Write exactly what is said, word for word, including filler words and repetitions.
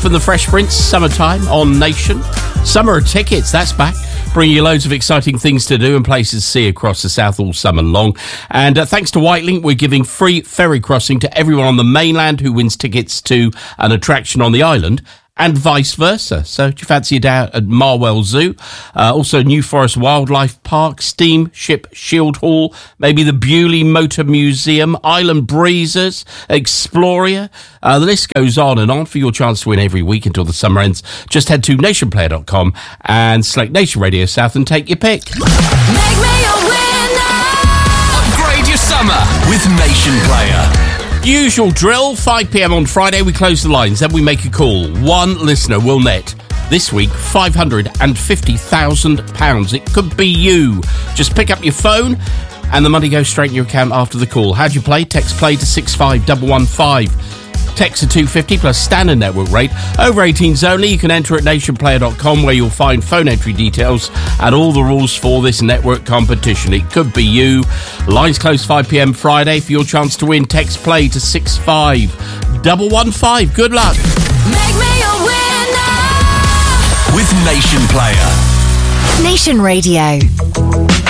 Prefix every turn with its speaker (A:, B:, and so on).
A: from the Fresh Prince, Summertime on Nation. Summer tickets, that's back. Bring you loads of exciting things to do and places to see across the south all summer long. And uh, thanks to Whitelink, we're giving free ferry crossing to everyone on the mainland who wins tickets to an attraction on the island, and vice versa. So do you fancy a day out at Marwell Zoo? Uh, also New Forest Wildlife Park, Steamship Shield Hall, maybe the Bewley Motor Museum, Island Breezers, Exploria. Uh, the list goes on and on. For your chance to win every week until the summer ends, just head to nation player dot com and select Nation Radio South and take your pick.
B: Make me a winner!
C: Upgrade your summer with Nation Player.
A: Usual drill, five p.m. on Friday, we close the lines, then we make a call. One listener will net, this week, five hundred fifty thousand pounds. It could be you. Just pick up your phone and the money goes straight in your account after the call. How do you play? Text play to six five one one five. Text to two fifty plus standard network rate. Over eighteens only. You can enter at nation player dot com where you'll find phone entry details and all the rules for this network competition. It could be you. Lines close five p.m. Friday. For your chance to win, text play to six five one one five. Good luck.
B: Make me a winner!
C: With Nation Player.
D: Nation Radio.